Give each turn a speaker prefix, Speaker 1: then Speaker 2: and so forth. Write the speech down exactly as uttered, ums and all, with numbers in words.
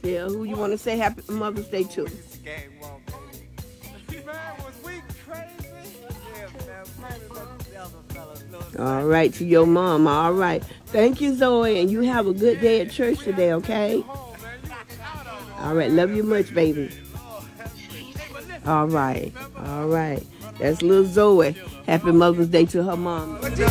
Speaker 1: Yeah, who you want to say Happy Mother's Day to? All right, to your mom. All right. Thank you, Zoe, and you have a good day at church today, okay? All right, love you much, baby. All right, all right. That's little Zoe. Happy Mother's Day to her mom.